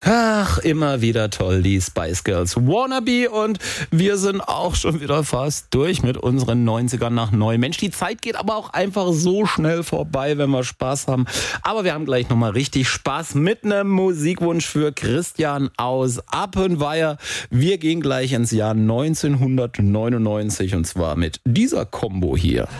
Ach, immer wieder toll, die Spice Girls Wannabe, und wir sind auch schon wieder fast durch mit unseren 90ern nach neu. Mensch, die Zeit geht aber auch einfach so schnell vorbei, wenn wir Spaß haben. Aber wir haben gleich nochmal richtig Spaß mit einem Musikwunsch für Christian aus Appenweier. Wir gehen gleich ins Jahr 1999 und zwar mit dieser Combo hier.